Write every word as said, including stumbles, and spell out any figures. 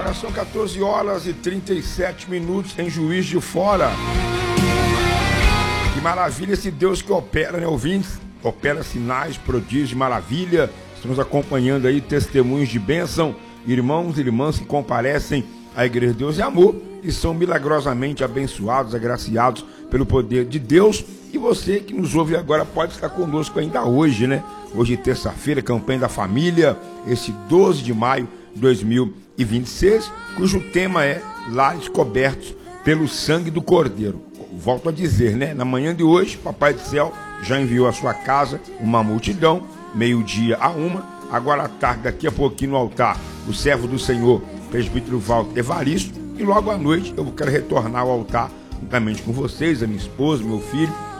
Agora são quatorze horas e trinta e sete minutos em Juiz de Fora. Que maravilha esse Deus que opera, né, ouvintes? Opera sinais, prodígios, maravilha. Estamos acompanhando aí testemunhos de bênção, irmãos e irmãs que comparecem à Igreja de Deus e Amor e são milagrosamente abençoados, agraciados pelo poder de Deus. E você que nos ouve agora pode estar conosco ainda hoje, né? Hoje, terça-feira, campanha da família, esse doze de maio de dois mil e vinte e seis, cujo tema é Lares Cobertos pelo Sangue do Cordeiro. Volto a dizer, né? Na manhã de hoje, Papai do Céu já enviou à sua casa uma multidão, meio-dia a uma. Agora à tarde, daqui a pouquinho no altar, o servo do Senhor, presbítero Walter Evaristo. E logo à noite eu quero retornar ao altar juntamente com vocês, a minha esposa, meu filho,